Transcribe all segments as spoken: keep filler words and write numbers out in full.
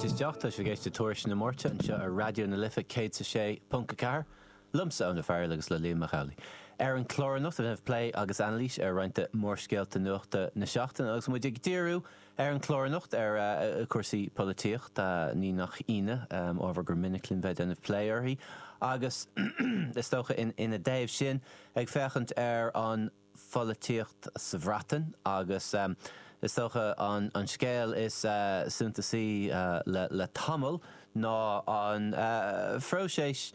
is deach tá sé géiste tuairis na mórte an seo ar radio na lifa cé sa sé punca car lumsa an na fear agus le líon Machaeli. Ar an chlóranach a bheith play agus analís ar roiinte mórscéalta nuachta na seachtain agus mu dig díú ar an chlóranach ar uh, cuasaí polítíocht tá ní nach ine um, over gur miniclinn bheith denna pléirthaí agus is tócha in ina déobh sin ag fechant ar an polítíocht sa bhreatain agus um, is tócha an, an scéal is uh, suntasaí uh, le, le tamil ná an uh, fróiséis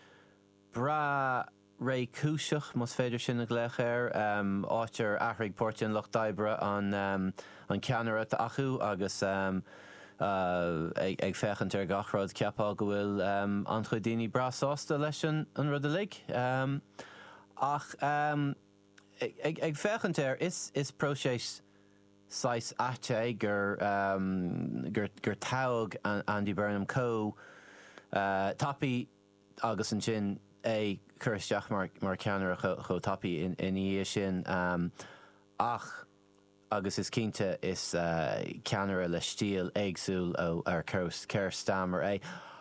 bra ré cúiseach mas féidir sin a gléir um, áitir athraigh Pórteán Loch Dibre an, um, an ceanara acu agus um, uh, ag, ag fechant ar gachrád ceapá go bhfuil um, an chudaoine brasásta leis an rud a lig. Um, ach um, ag, ag fechant ar is, is próiséis sais aite gur, um, gur, gur tág an, Andy Burnham có uh, tapi agus an sin é chuiristeach mar, mar ceanara cho, cho tapi in, in í sin um, ach agus is cínte is uh, ceanara le stíl éagsúil ó ar Keir Starmer é.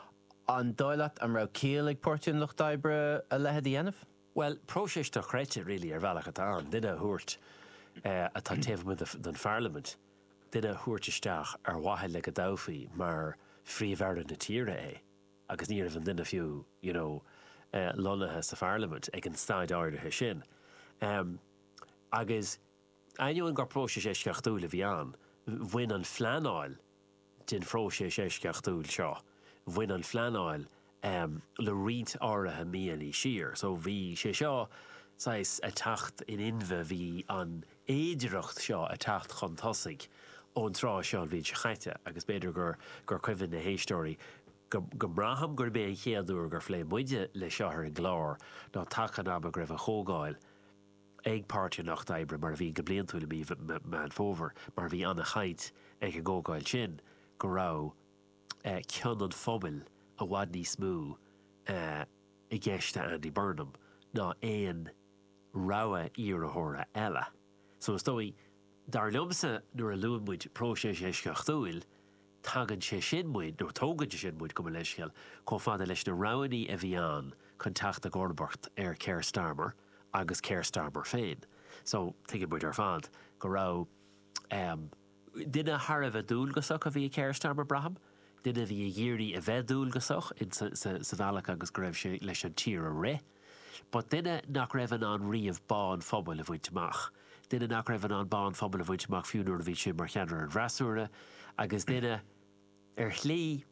An dóileat an rá cíal ag Pórteán Loch Dibre a lehead dhéanamh? Well, próséiste chréite rilí ar bhealach atá an duine thuirt uh, atá taobh den Parliament duine thuirtisteach ar wathe le go dáfaí mar phríomhhearda na tíre é agus ní raibh an duine fiú, you know, uh, lonathe sa Parliament ag an staid áirithe sin. Um, agus ainiu an gur próséis éisceachtúil a bhí an, bhain an phleanáil din próséis éisceachtúil seo, bhain an phleanáil um, le riant áirithe míal í siar. So bhí sé seo sais a tacht in inve bhí an éidireacht seo a tacht chun tosaigh ón trá seo bhí se chaite agus beidir gur gur cuimhin na héistóirí go braham gur bé chéadú gur phlé muide le seothar an glár ná tachan ab a greibh a chógáil ag Pórteán Loch Dibre mar bhí go blion túla mí man fóver mar bhí anna chaid ag a gógáil sin go rá uh, cean an phobail a bhhad níos mú uh, i gceiste Andy Burnham ná éon ráha iarthóra eile. So is dói dar lumsa nuair a luan muid próséis éisceachtúil tagan sé sin muid, nó tógan sé sin muid go leisceal, có fada leis na ráhaí a bhí an chun teachta Gorbacht ar Keir Starmer agus Keir Starmer féin. So, tuigh muid ar fad, go rá um, duine thar a bheith dúil gosach a bhí Keir Starmer braham, duine bhí a dhéirí a bheith dúil gosach in sa, sa, sa bhealach agus go raibh sé leis an tír a ré. But duine nach raibh an riamh bán phobal a bhaintach. Duine nach raibh an bán phobal a bhaintach fiúnúir a bhí sin mar cheanar an bhreasúra, agus duine ar chlí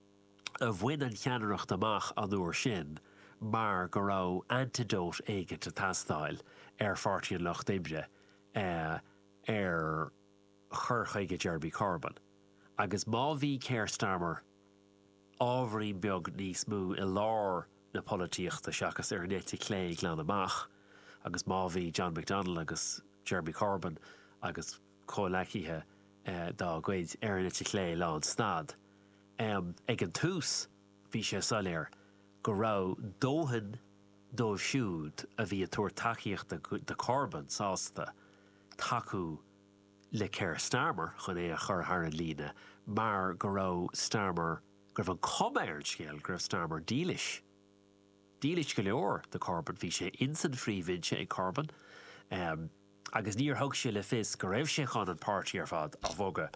a bhain an cheanaracht amach an uair sin mar go rá antidote éige a tastáil ar Pórteán Loch Dibre uh, ar churchaige Jeremy Corbyn. Agus má bhí Keir Starmer ábhrí beag níos mú i lár na polítíochta seachas ar néti clé glan amach, agus má bhí John McDonnell agus Jeremy Corbyn agus cólaicithe uh, dá gcuid ar néti clé lán snad. Um, ag an tús bhí sé soléir go rá dóhan dóibh siúd a bhí a túir takeíocht de Corbyn sásta taú le Keir Starmer chun é a chur thar an líne, mar go rá Starmer gribh an coméir scéal gribh Starmer dílis. Dílis go leor de Corbyn bhí sé insan phríomhid sé ag Corbyn, um, agus níor thug sé le fis go raibh sé chun an páirtí ar fad a bhoga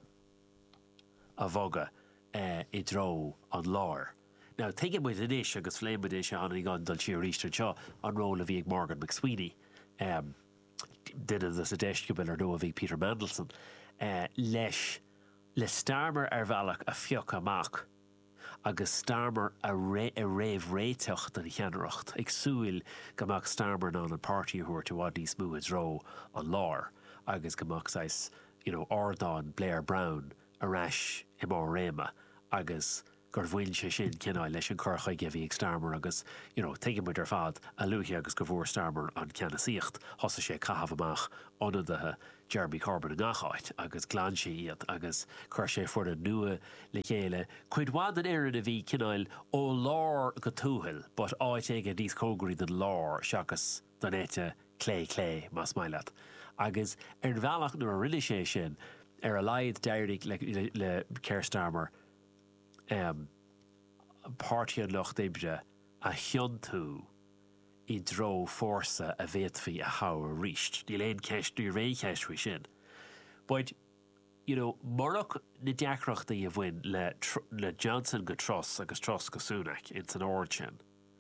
a bhoga uh, i dro an lár. Now, take muid inis agus fléim muid is an gan dal siar ríiste seo an róla bhí ag Morgan McSweeney, um, duine a deisciúil ar nó a bhí Peter Mandelson, uh, leis le Starmer ar bhealach a fioch amach agus Starmer a, ré, a réibh réiteach den cheanaracht ag súil gomach Starmer ná an pártí thuair te bhd níos mú a dro an lár agus gomach sais, you know, Ardán Blair Brown a rais i má réime agus gur bhfuil sé sin cinnáil leis an chorchaige bhí ag Starmer agus, you know, teigh muid ar fad a luchi agus go bhór Starmer an ceannasaíocht thosa sé cathab amach ionadaithe Jeremy Corbyn a ngacháit agus glan sé iad agus chuir sé fuair a nua le chéile chuid bhád an éireann a bhí cinnáil ó lár go túthail, but áit ag a díos cógraí den lár seachas don éite clé clé más maileat. Agus ar an bhealach nuair a rinne sé sin ar a laid deirigh le, le, le Keir Starmer um, páirtíon Loch Dibre a chion tú I dro fórsa a bhéadfaí a há a ríist. Ní léon ceist dú ré ceist fao sin. But, you know, marach na deacrachtaí a bhain le, le Johnson go Truss agus Truss go Sunak in san áir sin.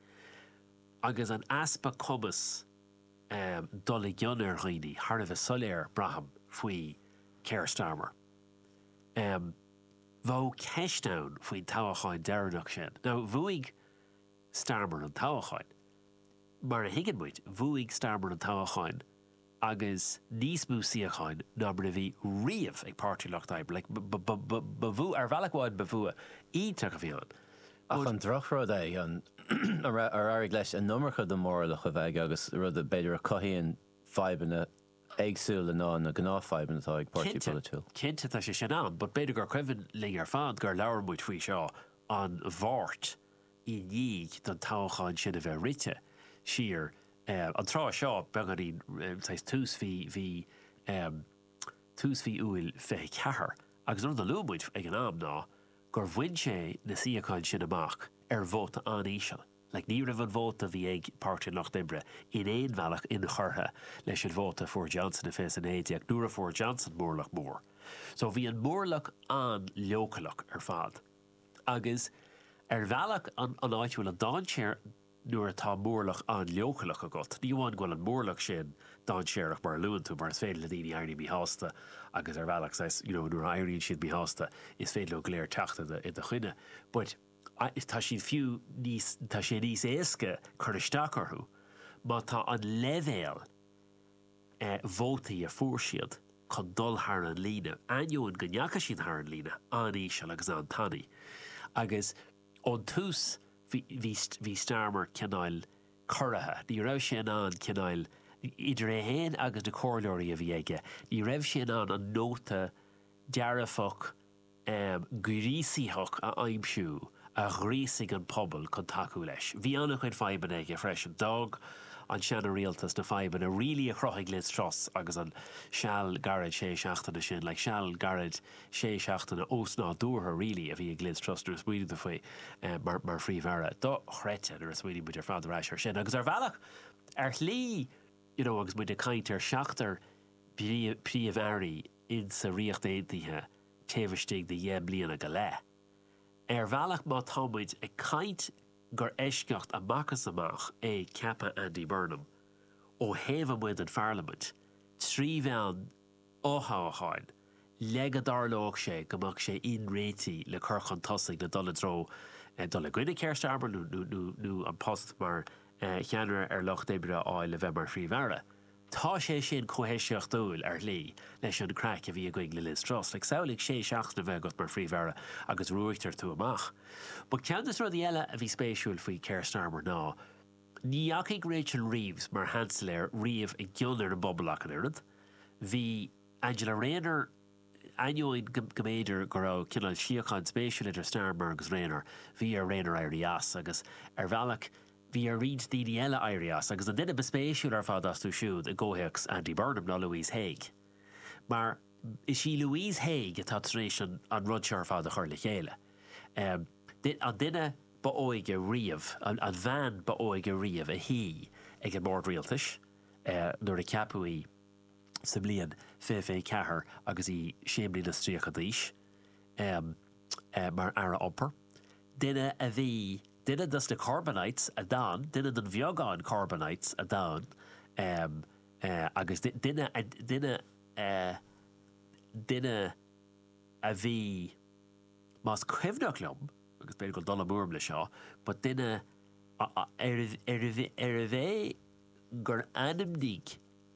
Agus an aspa cumas um, dola gionnar roiní, thar a bheith soléir braham faoi Keir Starmer. Um, Bhó ceistán faoin tábhacháin dearnach sin. Now, bhuaigh Starmer an tábhacháin, mar a higgin muid, bhuaigh Starmer an tábhacháin agus níos músíocháin ná mar a bhí riamh ag Páirtí Loch Dibre, like, bhú ar bhealachháin bhua ítach a bhí an. Ach an drochród é an ar airg leis an nummarcha do mórlach a bheith agus rud a beidir a cohíonn faibanna éagsúla ná na gná faibanna tá ag Páirtí Politiúil. Cinnte tá sé sin an, but beidir gur cuimhin ling ar fad gur leabhar muid faoi seo an bhart I níig don tábhacháin sin a bheith rite. Siar uh, an trá seo begarín um, tús hí hí um, tús hí úil fé cethar agus an lúmuid ag an am ná gur bhain sé na síocháin sin amach ar bhóta an ísio. Like, ní rah an bhóta bhí ag Páirtí Loch Dibre in éon bhealach in chortha leis an bhóta for Johnson a fés an éideach nuair a for Johnson mórlach mór. So bhí an mórlach an leocalach ar fad. Agus ar bhealach an, an áitiúil an dáinséir nuair atá mórlach an leocalach agat. Ní bháin ghfuil an mórlach sin dáinséireach mar luúin tú mar is féidir le daoine airní bí hásta agus ar bhealach sais, you know, nuair airíonn siad bí hásta is féidir le gléir teachta i do chuine. But tá siad fiú níos tá sé níos éasca chuir isteach orthú, má tá an levéal bhótaí a fuair siad chun dul thar an líne. Ainneoin go neacha siad thar an líne an ísio agus an tannaí. Agus ón tús hí Starmer ceannail chorathe. Ní raibh sé an ceannail idir é héin agus de cóirleoirí a bhí aige. Ní raibh sé an an nóta dearafach um, gurísaíthach a aimsiú a ghrísigh an pobl chun taú leis. Bhí annach chuid faiban ag a freisin dog an sean a rialtas na faiban a rilí a chrochaigh Liz Truss agus an seall garad sé seachtainna sin, like seall garad sé seachtainna os ná dúrtha rilí a bhí ag Liz Truss nuair smuoine faoi uh, mar, mar phríomhara. Dó chreite nuair smuoine muid ar fad ráis ar sin. Agus ar bhealach ar lí, you know, agus muid a caint ar seachtar príomhairí in sa riocht éadaithe taobhaistigh de dhéim bliana go le. Er bhealach má támuid ag caint gur eisceocht amachchas amach é ceappa Andy Burnham ó thaobh muid an Parliament trí bhean óthabhacháin le go darlóg sé gomach sé inréití le churchan tosaigh na dul dro dul gcuine Keir Starmer nó an post mar cheannaire ar Loch Dibre áil le bheith mar phríomhara. Tá sé sin cohéiseocht dúil ar lí leis an crack a bhí a goig le Liz Truss. Like saoigh sé seachna bheith got mar phríomhara agus ruaigtar tú amach. But ceantas rud eile a bhí spéisiúil faoi Keir Starmer ná, ní acaigh Rachel Reeves mar hansaléir riamh ag gionnar an bobbleach an irid. Bhí Angela Rayner ainneoin goméidir go raibh cineál siocháin spéisiúil idir Starmer agus Rayner, bhí ar Rayner éirí as agus ar bhealach bhí ar ríd daoine eile éirí as agus an duine bespéisiúil ar fad as tú siúd a ggóthachs Andy Burnham ná Louise Haigh. Mar is sí Louise Haigh atá trééis an rud sear fad a chuir le chéile. Um, an duine ba óige riamh, an bhean ba óige riamh a hí ag an mór rialtais uh, nuair a ceapúí sa bliain fé fé cethir agus í séimlí na stríocha díis um, uh, mar ara ompar. Duine a bhí Dinne dus de carbonites a daan, dinne den bheagán carbonites a daan, um, uh, agus dinne dinne uh, dinne a bhí más cuimhnach lom, agus beidir go dul múm le seo, but dinne ar a bheith gur animnig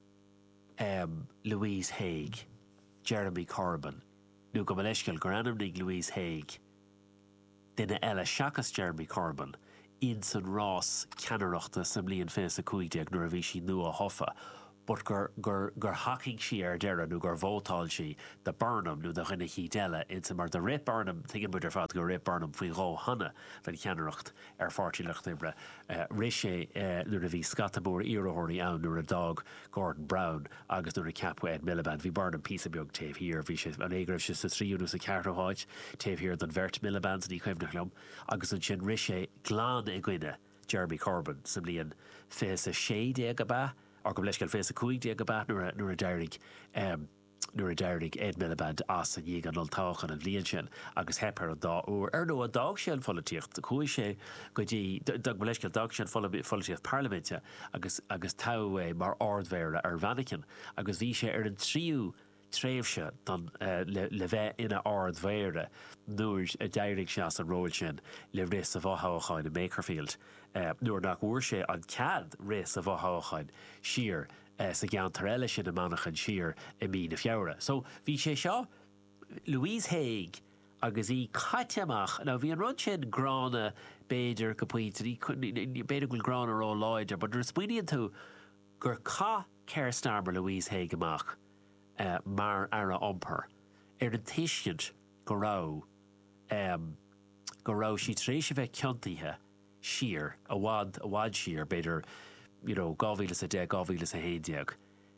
um, Louise Haigh, Jeremy Corbyn, nó go leisceil gur animnig Louise Haigh, dinne eile seachas Jeremy Corbyn in san rás ceannaireachta sa mbliain fés a cuaideag nuair a bhí sí nua a thofa but gur gur gur hacking si ar deire nó gur bhótáil si de Burnham nó de rinne hí deile inta mar de ré Burnham tuigim buidir fad gur ré Burnham faoi ró hanna fan cheannaracht ar fáirtílecht ibre ré sé nuair a bhí scatabúr iarthirí ann nuair a dag Gordon Brown agus nuair a ceapú Ed Miliband hí Burnham písa beag taobh hir bhí sé an éigribh sé sa tríúnú sa ceartháid taobh hir don Bheirt Miliband ní chuimhnach agus an sin ré sé glán i gcuine Jeremy Corbyn sa blion fés a sé déag a ba or go leis fés a cuaig déag a ba nuair a deirig nuair a deirig Ed Miliband as a dhíag an oltáchan an bblion sin agus hepar an dá úr ar nó a dag sé an folíocht chuig sé go dtí dag leis dag sé an folíocht parlamente agus agus tá mar ardmhéire ar bhanacin agus bhí sé ar an tríú tréimhse don le bheith ina ardmhéire nuair a deirig se as an róil sin le rés a bhathaáchain in Makerfield nuair nach bhuair sé an cead rés a bhathaáchain siar sa geantar eile sin a manachan siar i mí na fiabhra. So bhí sé seo Louise Haig agus í caiiteach ná bhí an rud sin grána béidir go puinteí béidir goil grána ó láidir, but nuair spuíonn tú gur cá Keir Starmer Louise Haig amach Uh, mar ara omper ar an tiiscint go rá um, go rá si trééis bheith ceantaithe siar a bhád a bhád siar beidir you know, gáhílas a de gáhílas a héideag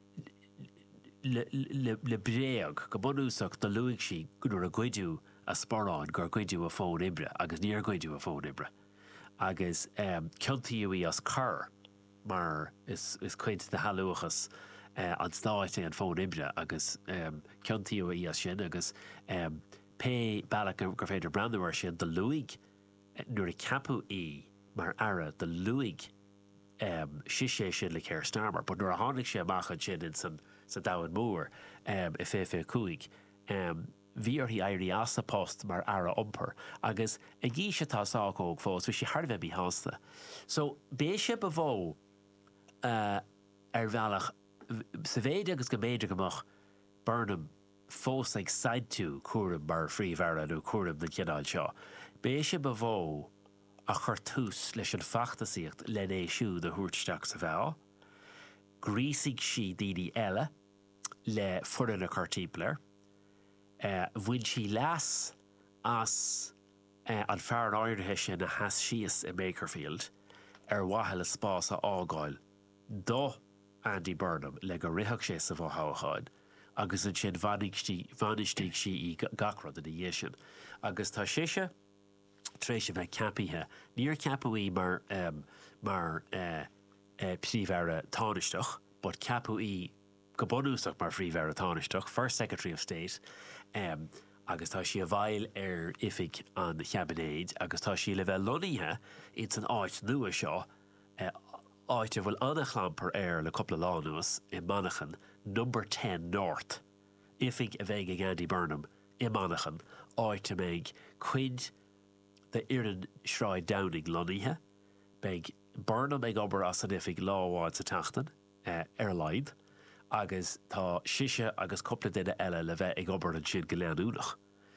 le, le, le bréag go bunúsach do luigh si nuair a gcuidú a sporráin gur gcuidú a fón ibre agus níor gcuidú a fón ibre agus um, ceantaíú as chur mar is, is cuid de halúchas Uh, an stáite an fón ibre agus um, ceantaíú í as sin agus um, pe bailach gur féidir brandhar sin de luig nuair a ceapú í mar ara de luig um, sisé sin le Keir Starmer, but nuair a tháinig sé amachchan sin in san sa dahan mór um, i fé fé cuaig um, bhí ar hí éirí as a post mar ara omper agus a gí sé tá sácóg fós bhí sé tharbheith bí hásta. So bé sé ba bhó uh, ar bhealach sa bhéide agus go méidir goach Burnham fós ag said tú cuaram mar phríomhhara nó cuaram na ceannáil seo. Bé sé ba bhó a chur tús leis an fachtasíocht le éisiú de thuairteach sa bheá, grísigh si daoine eile le furan a chuirtíplair, uh, bhain si leas as uh, an fear an áirithe sin a heas síos i Makerfield ar waithe le spás a ágáil dó Andy Burnham le go ritheach sé sa bhathaáchain agus an sin bhanistíigh si í gacrad in dhé sin. Agus tá séise trééis bheith ceapaithe níor ceapaí mar um, mar uh, uh, príomhhara táinisteach, but ceapaí go bunúsach mar phríomhhara táinisteach, First Secretary of State, um, agus tá si a bhail ar ifig an cheabanéid agus tá si le bheith loníthe it's an áit nua seo uh, áite bhfuil annach lamper air le coppla lánuas i Monaghan, number ten North. Ifig a bheith ag Andy Burnham i Monaghan, áite meid cuid de iireann Shráid Downing loníthe, beag Burnham ag obair as an ifig láháid sa tachtan, uh, ar leid, agus tá siise agus coppla duine eile le bheith ag obair an sin go leanúnach.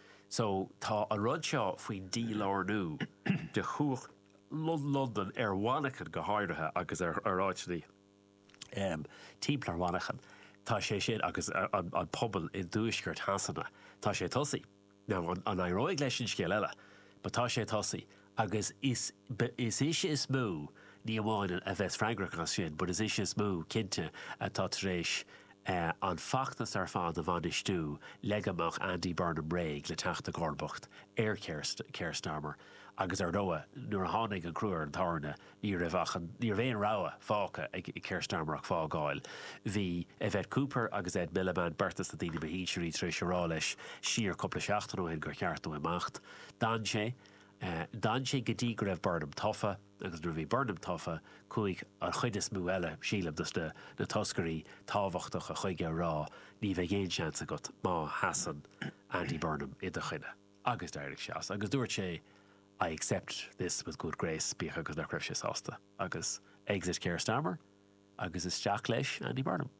So tá an rud seo faoin dí lárnú de chuach London ar bhanachan go háirithe agus ar áití um, timpplair bhanachan. Tá sé sin agus an, an pobl in dúisceart hasanna. Tá sé tosaí. Now an, an airóig leis sin scéal eile, but tá sé tosaí agus is, is is is mú ní amháin a bheits Frankrach as sin, but is is is mú cinnte atá rééis uh, an fachtas ar fád a bhainistú legamach Andy Burnham réig le teachta Gordbocht ar Keir Starmer. Agus ar nóa nuair a tháinig an cruúir an tarna ní bhéon ráha fácha ag Keir Starmerach fágáil. Bhí Yvette Cooper agus Ed Miliband bertas a daoine behíisiirí tréis rá leis siar coppla seachtain óin gur cheartú imacht. Dan sé uh, dan sé go dtí go raibh Burnham tofa agus nuair bhí Burnham tofa chuig an chuidas mú eile sílam dus na toscarí tábhachtach a chuige rá ní bheith géon seansa agat má hasan Andy Burnham i do chuine agus deireadh seas agus dúirt sé I accept this with good grace bíoch agus nach raibh sé sásta agus exit Keir Starmer agus is teach leis Andy Burnham.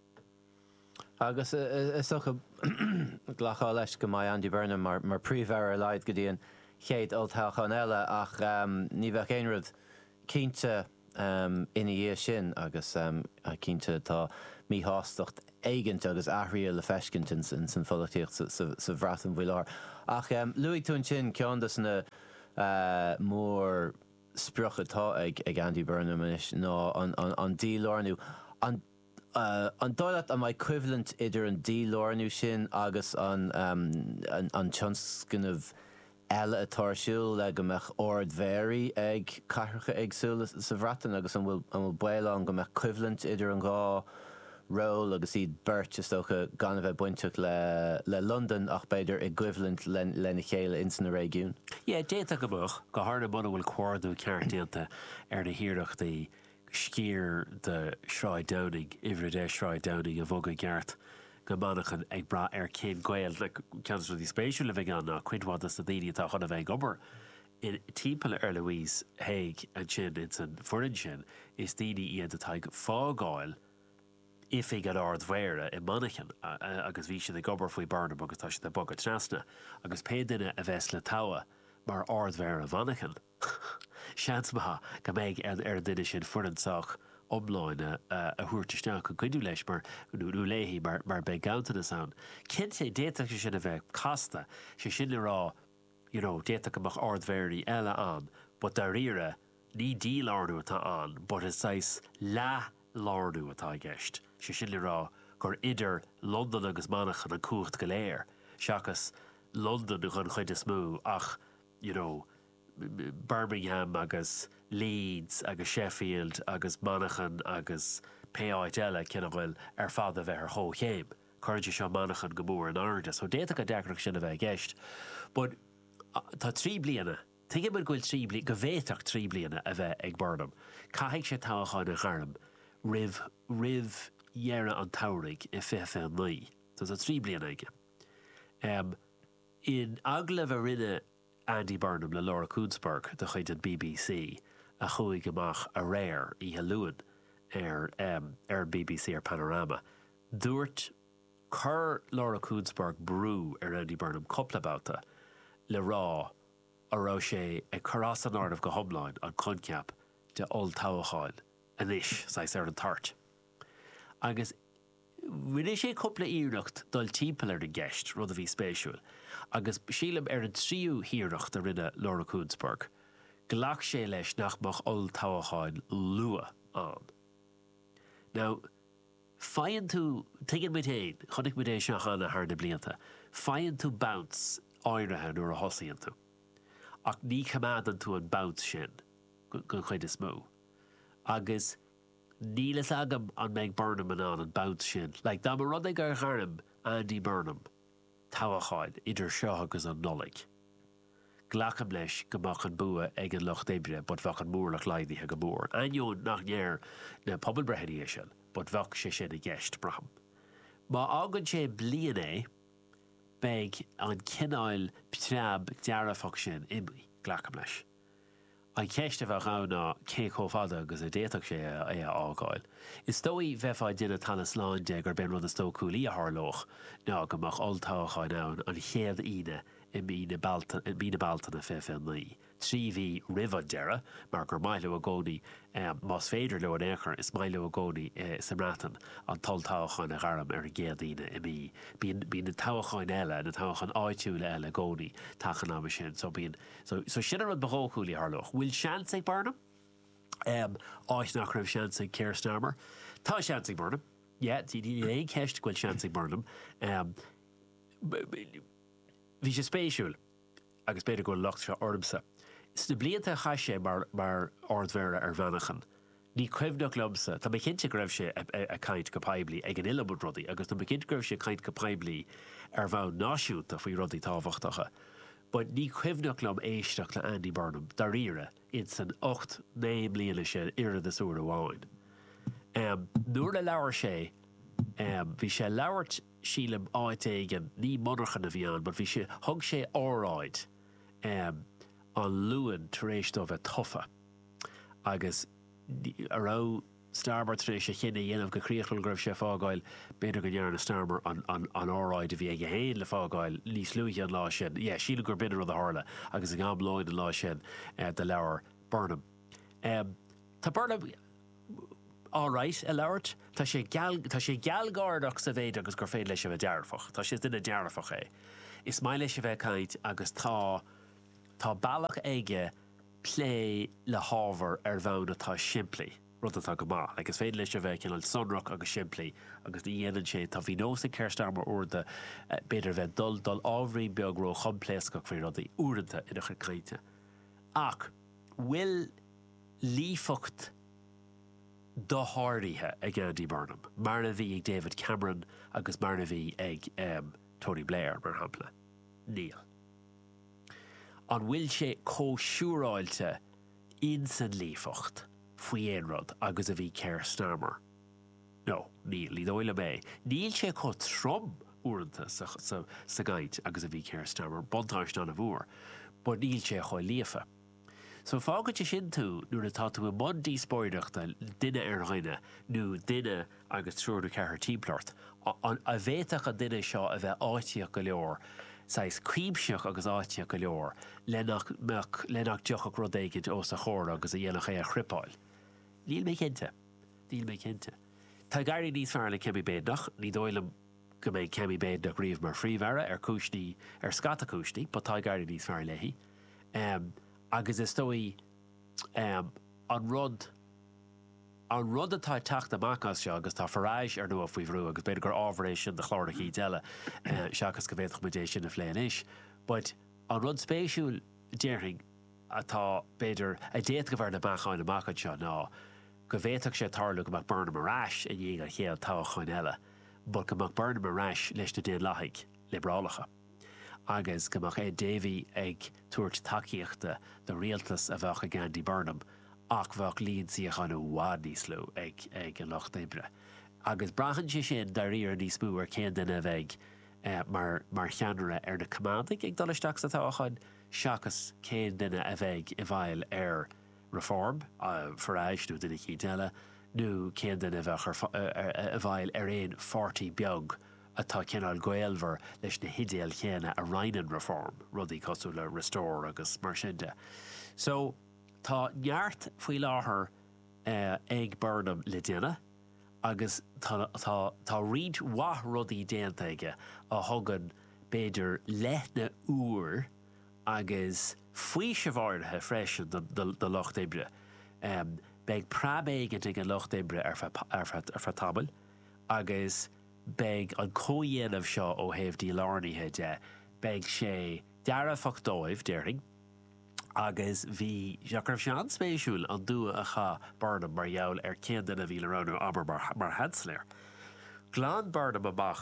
Agus is socha ghlachá leis go mai Andy Burnham mar mar príomhhara leid go dtíon chéad oltáchan eile ach um, ní bheith éonrad cínte um, ina dhé sin agus um, a cínte tá mí hástocht éigent agus athrií le feiscint in san folachtíocht sa bhreatham bhuiilár. Ach um, luigh tún sin ceann na uh, mór spruchatá ag, ag Andy Burnham is ná an, an, an dílárnú. An, uh, an dóileat am equivalent idir an dílárnú sin agus an, um, an, an tionscanmh eile atáisiúil le go meach ordmhéirí ag cathacha agsúil sa bhreatain agus an bhfuil an bhfuil bailán go meach equivalent idir an gá role agus iad beirt is tócha gan a bheith buinteach le, le London ach beidir equivalent len, lena chéile in san régiún. Yeah, déta go bach, go hána buna bhfuil cuardú ceartínta ar na hiireachtaí scír de Sráid Downing, Ivre de Sráid Downing a bhóga geart go manachan ag bra ar cén gweil le ceantar dí spéisiú le bheith anna cuidhád as a daoine tá chuna bheith gobar. In timppla ar Louise Haig an sin in san forin sin is daoine iad atá fágáil ifig an ardmhéire i manachan agus bhí sin ag gobar faoi Burnham agus tá sin na bogad trasna agus pe duine a bheits le tawa mar ardmhéir a manachan. Seans maha go méid ar duine sin forinach omláine a thuairteiste go cuiú leis mar nú léhí mar mar be ganta na san. Cin sé déach sin a bheith casta sé sin rá you know, déach amach ardmhéirí eile an, but dar rire ní dílárnú atá an, but is sais le lárnú atá gceist. sé sin rá gur idir London agus manachan an cuacht go léir. Seachas London chun chuid is mú ach, you know, Birmingham agus Leeds agus Sheffield agus manachan agus péáid eile cinna bhfuil ar fad a bheith ar thó chéim. Chuirde seo manachan go mór an airde, so déta go deacrach sin a bheith gceist. But tá trí bliana, tuige mar gúil trí bliana, go bhéach trí bliana a bheith ag Burnham. Caithigh sé táchaáin a charm, rih rih dhearra an tairigh i fé naí. Tá tá trí bliana aige. Um, in aglah a rinne Andy Burnham le Laura Kuenssberg de chuid an B B C a chuig amach a réir i heluan ar, um, ar B B C ar Panorama. Dúirt chur Laura Kuenssberg brú ar Andy Burnham coplabouta le rá a rá sé ag chorás an ard of go homláin an conceap de ol tábhaáil anis sais ar an tart. Agus rinne sé coppla íireacht dul timppla ar an gceist rud a bhí spéisiúil. Agus sílam ar an tríú híireacht a rinne Laura Kuenssberg. Glach sé leis nachmach ol tábhaáil lua an. Now, faighan tú, tuigin mit éin, chunig mit é seo chana thar na blianta, faighan tú bounce áirithe nuair a thosaíonn tú. Ach ní chamadan tú an bounce sin go chuid is mó. Agus nílas agam an meid Burnham an an an bounce sin. Like, dá mar rud ag ar charm Andy Burnham tábhaáil idir seo agus an nolig. Glacham leis gomach an bua ag an loch débre, bud bhach an mórlach laidíthe go mór. Ainneoin nach néir na pobl breithidí sin, bud bhach sé sin a gceist braham. Má ágann sé blian é beag an cináil trab dearafach sin imí glacham leis. An ceiste bheith gána cé chomhfada agus a déach sé é ágáil. Is dóí bheitfáid duine tanna sláin de gur ben rud a stó coolí a thloch ná gomach oltáchain ann an chéad ine i mína baltan a fé naí. Trí bhí rihad deire, mar gur maithliú a gcónaí más féidir le an éair is maithliú a gcónaí sa mratan an taltáchain a gharm ar a géad ine i mí. Bhí na táchain eile na táchan áitiúil eile gcónaí tachan am sin. So bhíon so sin ar an berócúlaí thloch. Bhfuil seans ag Burnham? Um, áit nach raibh seans ag Keir Starmer. Tá seans ag Burnham. Yeah, tí ní é ceist gfuil seans ag Burnham. Um, Bhí sé spéisiúil agus beidir go locht se ormsa. Is na blianta chaise mar, mar ardmhéire ar bhenachan. Ní cuimhnach lomsa, tá mé cinnte go raibh sé a, a, a caint go paibli ag an ilabud rudaí, agus tá mé cinnte go raibh sé caint go paibli ar bhán náisiúnta faoi rudaí tábhachtacha. But ní cuimhnach lom éisteach le Andy Burnham dar ire in san ocht né bliana sin ire de súr amháin. Um, nuair le leabhar sé, um, bhí sé leabhart sílam áit éigen ní monarchan a bhíán, but bhí sé thug sé áráid um, an luan tar éis dó bheith tofa. Agus a rá Starmer tar éis sé chinna dhéanamh go críochil go raibh sé fágáil beidir go dhearna Starmer an, an, an áráid a bhí ag héin le fágáil níos luúthe an lá sin. Yeah, síla gur beidir an hála agus an gabláin an lá sin uh, de leabhar Burnham. Um, Tá Burnham all right, a lauert, tá sé gal tá sé galgardach sa bhéid agus gur féad leis a bheith dearfach. Tá sé duine dearfach é. Is mai leis a bheith caint agus tá tá bailach aige play le hábhar ar bhán atá siimplí. Rud atá go maith. Like, is féad leis a bheith cinál sunrach agus siimplí agus ní dhéanann sé tá bhí nó sa Kerstarmer uirde beidir bheith dul dul ábhrí beag ró chumpléascach faoi rudaí uaireanta ina chu crainte. Ach, bhfuil lífocht do háirithe ag Andy Burnham. Mar na bhí ag David Cameron agus mar na bhí ag um, Tony Blair mar hampla. Níl. An bhfuil sé cóisiúráilte in san lífocht faoi éon rud agus a bhí Keir Starmer. No, níl, ní dóile mé. Níl sé có trom uaireanta sa, sa, sa gait agus a bhí Keir Starmer, bontáist an a bhúr, but níl sé chói líofa. So fágad sé sin tú nuair atá tú a mundí spóireachta duine ar ghaine nó duine agus trúir ceathar típlart. A bhéiteach a duine seo a bheith áitiach go leor, sais críbseach agus áitiach go leor, lenach lenach deochach rud éigid os a chóir agus a dhéanach é a chrippáil. Níl mé cinnte. Níl mé cinnte. Tá gairí níos fearr le Cemí Béadnach, ní dóilem go mbeidh Cemí Béadnach riamh mar phríomhara ar cúisní ar scata cúisní, but tá gairí níos fearr leihí. Um, agus is dói um, an rud an rud atá teach amachchas seo agus tá faráis ar nua faoi bhrú agus beidir gur ábhrééis sin de chlárach í deile seachas go bhéadach muidéis sin na phléin is. But an rud spéisiúil déirthing atá beidir a déad go bhar na bacháin amachchad seo ná go bhéadach sé tarlú go Mac Burnham aráis a dhé a chéal tá chuin eile, but go Mac Burnham aráis leis na déon láthaigh librálacha. Agus gomach é Davy ag tuairt takeíochta do rialtas a bheach ag Andy Burnham ach bheach líon síoch an bhád níos lú ag ag an Loch Deimbre. Agus brachan sé sin dar íar níos mú ar cén duine bheith uh, mar, mar cheanra ar na commandig ag dolisteach sa táchain seachas cén duine a bheith i bhail ar reform uh, faráis nó duine cí deile nó cén duine bheith a bhail ar éon forty beag atá cinál goilmhar leis na hidéal chéine a rainan reform, rudaí cosú le restore agus mar sinnte. So, tá neart faoi láthair uh, ag Burnham le déine, agus tá, tá, tá riad wath rudaí déanta aige a thugann beidir leithne úr agus faoi sibháirthe freisin do Loch Deimbre. Um, beag prabéige ag an Loch Deimbre ar fa tabal, agus beg an cóhéanamh seo ó héobhdí lárnaithe de, beg sé dearafach dóibh déirthing, agus bhí Jacob Sean spéisiúil an dua a cha Burnham mar gheall ar cén duine bhí le ranú aber mar, mar hadsléir. Glán Burnham amach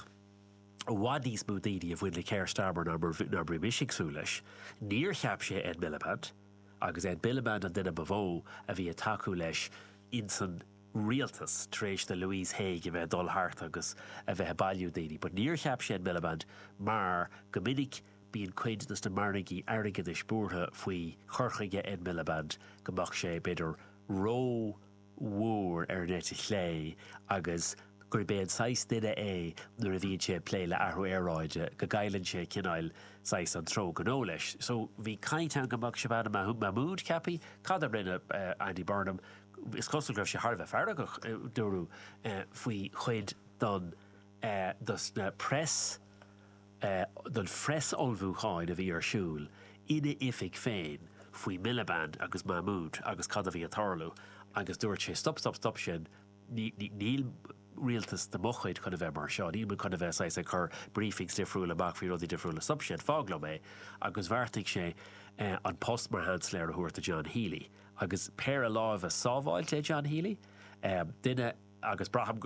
a bhádíos múdaoine a bhfuin le Keir Starmer ná brí misisicsú leis, níor cheap sé Ed Miliband, agus Ed Miliband an duine bhó a bhí a taú leis in san rialtas tréis de Louise Haig a bheith dul hart agus a bheith bailú daoine, but níor cheap sé Ed Miliband mar go minic bíon cuid nas na marnaigí airgad is búrtha faoi chorchaige Ed Miliband gomach sé beidir ró mhór ar net lé agus gur béad sais duine é nuair a bhíonn sé plé le athú éráide go gailann sé cináil sais an tro go nó leis. So bhí caiint an gomach se bhana Mahmood Cappy, cad a rinne uh, Andy Burnham, is cosú goibh sé Harbheith fearragach uh, dúrú uh, faoi chuid don uh, dus na press uh, don fres olbhúcháin a bhí ar siúil ina ifig féin faoi Miliband agus Mahmood agus cad a bhí a tarlú agus dúirt sé stop stop stop sin níl rialtas de mochaid chun a bheith mar seo, níl chun a bheith sais a chur briefings difriúil amach fí rudí difriúil a subsin fágla mé agus bharrtaigh sé uh, an post mar hansléir a thuairta John Healy agus péir a láimh a sábháilte John Healy um, duine agus braham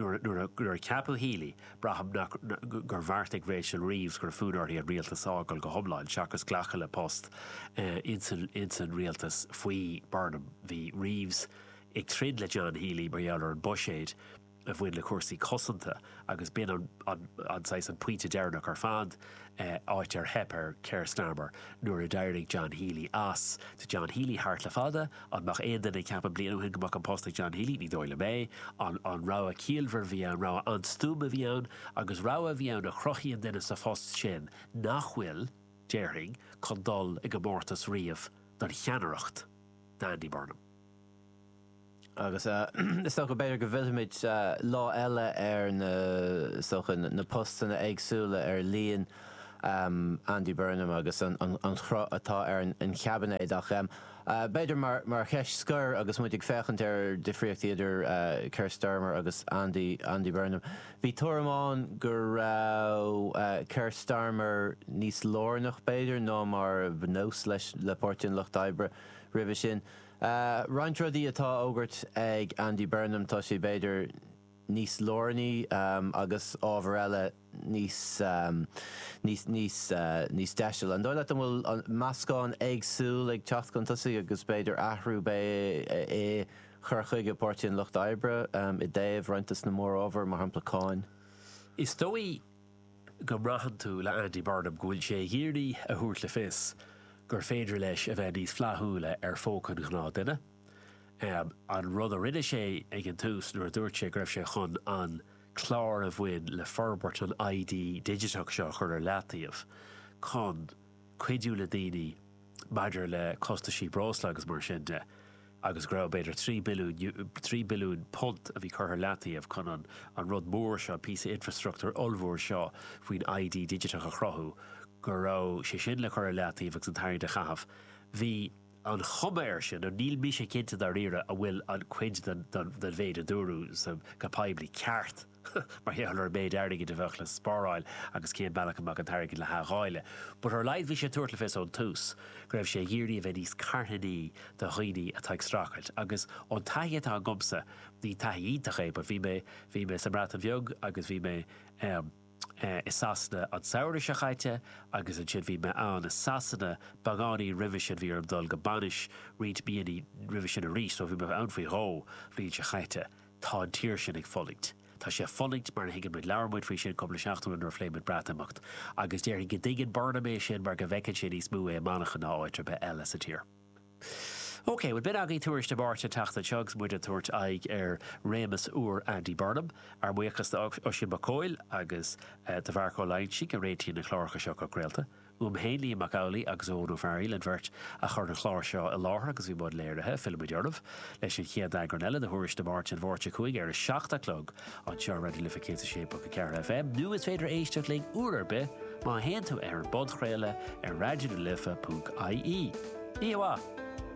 nuair ceapú Healy braham gur bharrtaigh Rachel Reeves gur fúnarthaí a rialtas ágal go thomláin seachas ghlacha le post uh, insan, insan rialtas faoi Burnham hí Reeves ag trid le John Healy mar dheallar an buséid a bhfuin le cuasaí cosanta agus bin an, an, an, an puinte dearnach ar fad uh, áit ar hep ar Keir Starmer nuair a deirig John Healy as to John Healy hart le fada an mach éon den ceapan blianú hin gomach an post John Healy ní dóile mé an, an rá a cíalmhar bhí an rá an stúma bhí an agus rá a bhí an a chrochiíon duine sa fós sin nachhfuil déirthing chun dul ag go mórtas riamh don cheanaracht d'Andy Burnham. agus is sto go beidir go bhfuilimiid lá eile ar na socha na postanna éagsúla ar líon um, Andy Burnham agus an, an, an chra atá ar an, an cheabannéid ach um, uh, beidir mar, mar cheis scur agus muid ag fechant ar difriocht idir uh, Keir Starmer agus Andy, Andy Burnham. Bhí tuairmeán gur uh, uh, Keir Starmer níos lórnach beidir nó mar bnós leis le Páirteann Loch D'Oibre ribh sin. Uh, Reintradaí atá ógurt ag Andy Burnham tá sé beidir níos lornaí um, agus ábhar eile níos um, níos níos uh, níos deisiil. An dóile an bhfuil meascán éagsúil ag teacht chun tosaí agus beidir ahrú bé é chur chuige Páirteann Loch D'Oibre um, i dtaobh rointas na mór ábhar mar hampla Is dóí go rahan tú le Andy Burnham gúil sé ghiirdaí a thuairt le fios gur féidir leis a bheith níos flathúla ar fócan gná duine. Um, an rud a rinne sé ag an tús nuair dúirt sé greibh sé chun an chlár a bhfuin le forbert an I D digitach seo chur ar leataíomh chun cuidiú le daoine maidir le costaí brosla agus mar sin de agus grá beidir trí bilún punt a bhí chur ar leataíomh chun an, an rud mór seo pí infrastructúr olmhór seo faoin I D digitach a chrothú gur rá sé sin le chur ar leataíomh agus an tairn de chaamh. Bhí an choméir sin an níl mí sé cinnte dar riire a bhfuil an cuid den bhéad a dúrú sa capáibli ceart mar héall ar méid airdig de bheith le spáráil agus céan bailach amach an tairg le hááile. But ar leid bhí sé tuairt le fis ón tús, greibh sé ghiirdaí a bheith níos carthaí de chuoine atá ag strachailt agus an taithe atá an gomsa ní taithe ítach é, but bhí mé bhí mé sa brat an bheog agus bhí mé um, Uh, is sasna an saoire se chaite agus an sin bhí me an is sasna bagáí rivision bhí ar dul go banis riad bíanaí rivision a rís, so bhí me an faoi ró riad se chaite tá an tíir sin ag folligt. Tá sé folligt mar higann muid learmid faoi sin cum le seachtúin ar fléimid bratamocht agus déir go dtigan barnamé sin mar go bhheiceann sin níos mú é manachan áid be eile sa tír. Ok, well, bit agaí tuairiste báirte teachta teags muid a tuairt aig ar rémas úr Andy Burnham ar muochas ó sin bacóil agus uh, de bharcó leid si go réitíí na chláircha seo go gréalta. Um héinlí Macaulay agus ónú fearil an bhirt a chur na chláir seo a láthair agus bhí bud léirethe filmid dearmh leis sin chiad agranile de thuiriste báirte an bhórte chuig ar a seachta clog an seo radio lifa sé po go cear F M. Nu is féidir éisteach ling úr be má hen tú ar an bodchréile ar radio lifa punt I E. Iwa.